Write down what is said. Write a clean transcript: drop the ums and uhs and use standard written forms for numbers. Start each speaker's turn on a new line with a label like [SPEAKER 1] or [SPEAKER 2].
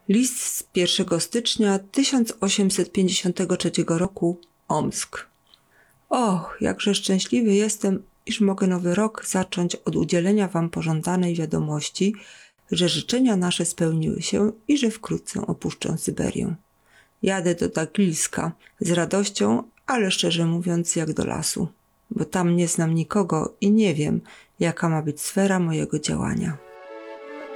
[SPEAKER 1] List z 1 stycznia 1853 roku, Omsk. Och, jakże szczęśliwy jestem, iż mogę nowy rok zacząć od udzielenia wam pożądanej wiadomości, że życzenia nasze spełniły się i że wkrótce opuszczę Syberię. Jadę do Dagilska z radością, ale szczerze mówiąc jak do lasu, bo tam nie znam nikogo i nie wiem, jaka ma być sfera mojego działania.